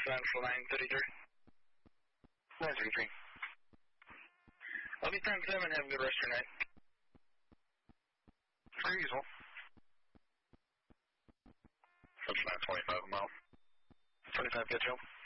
Central 933. 933. I'll be 10-7, have a good rest of your night. Free usual. Central 925 a mile. 25, get you.